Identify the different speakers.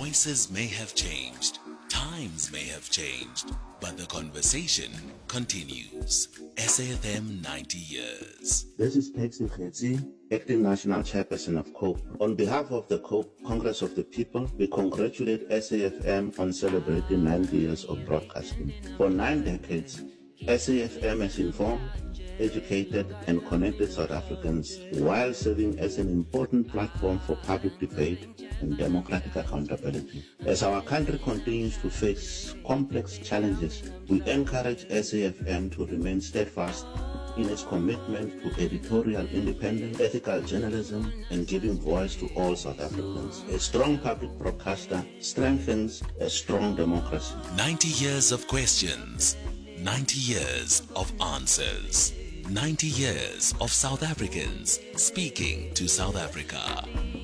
Speaker 1: Voices may have changed, times may have changed, but the conversation continues. SAFM 90 years.
Speaker 2: This is Pexi Khetsi, Acting National Chairperson of COPE. On behalf of the COPE Congress of the People, we congratulate SAFM on celebrating 90 years of broadcasting. For 9 decades, SAFM has informed, educated and connected South Africans while serving as an important platform for public debate and democratic accountability. As our country continues to face complex challenges, we encourage SAFM to remain steadfast in its commitment to editorial independence, ethical journalism, and giving voice to all South Africans. A strong public broadcaster strengthens a strong democracy.
Speaker 1: 90 years of questions, 90 years of answers, 90 years of South Africans speaking to South Africa.